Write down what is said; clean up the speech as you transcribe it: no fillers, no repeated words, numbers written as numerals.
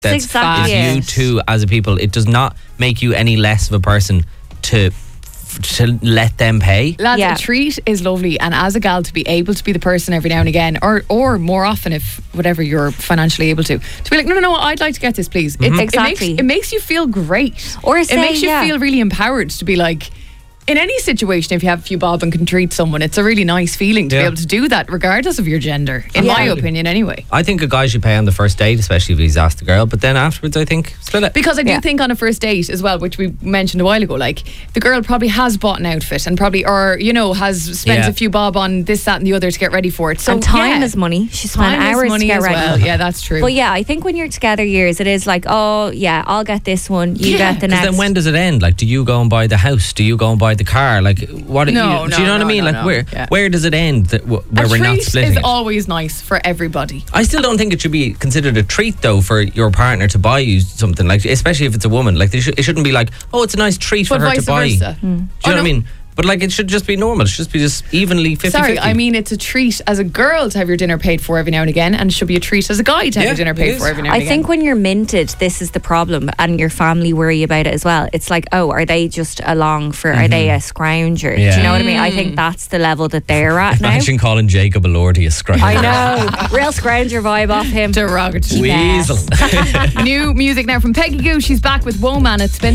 That's exactly is you it. two as a people. It does not make you any less of a person to let them pay. Lads, Yeah. a treat is lovely, and as a gal to be able to be the person every now and again, or more often if whatever you're financially able to be like, no, I'd like to get this, please. Exactly. It makes you feel great, Or it say, makes you yeah. feel really empowered to be like. In any situation, if you have a few bob and can treat someone, it's a really nice feeling to be Yeah. able to do that, regardless of your gender. In Yeah. my opinion, anyway. I think a guy should pay on the first date, especially if he's asked the girl. But then afterwards, I think split it. Because I do Yeah. think on a first date as well, which we mentioned a while ago, like the girl probably has bought an outfit and probably, or has spent Yeah. a few bob on this, that, and the other to get ready for it. So And time yeah. is money. She spent Time is hours money to get as ready. well. Yeah, that's true. But yeah, I think when you're together years, it is like, oh yeah, I'll get this one, you Yeah. get the Because next. then when does it end? Like, do you go and buy the house? Do you go and buy the car? Like, what? No, do you know what I no, mean? no, Like, no. Yeah. where does it end? Where a we're not treat splitting is it. always nice for everybody. I still don't think it should be considered a treat though for your partner to buy you something, like especially if it's a woman. Like it shouldn't be like, oh, it's a nice treat for But her vice to buy. versa. Do you know what I mean? But like it should just be normal. It should just be just evenly 50-50. Sorry, I mean it's a treat as a girl to have your dinner paid for every now and again, and it should be a treat as a guy to have Yeah, your dinner it paid is. for every now and I again. think when you're minted, this is the problem, and your family worry about it as well. It's like, oh, are they just along for? Are they a scrounger? Do Yeah. you know what I mean? I think that's the level that they're at now. Imagine calling Jacob a lordy a scrounge. I know, real scrounger vibe off him. derogatory. Weasel. New music now from Peggy Goo. She's back with Woman. It's been